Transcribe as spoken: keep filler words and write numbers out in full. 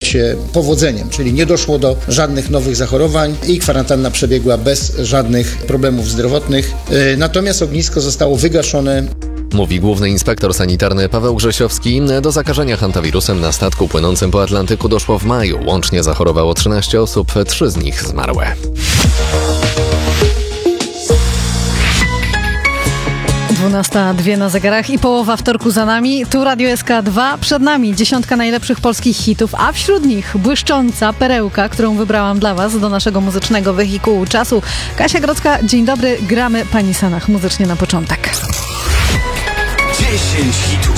się powodzeniem, czyli nie doszło do żadnych nowych zachorowań i kwarantanna przebiegła bez żadnych problemów zdrowotnych. Natomiast ognisko zostało wygaszone. Mówi główny inspektor sanitarny Paweł Grzesiowski. Do zakażenia hantawirusem na statku płynącym po Atlantyku doszło w maju. Łącznie zachorowało trzynaście osób, trzy z nich zmarły. dwunasta dwie na zegarach i połowa wtorku za nami. Tu Radio S K dwa. Przed nami dziesiątka najlepszych polskich hitów, a wśród nich błyszcząca perełka, którą wybrałam dla Was do naszego muzycznego wehikułu czasu. Kasia Grodzka, dzień dobry. Gramy Pani Sanach muzycznie na początek. dziesięć hitów.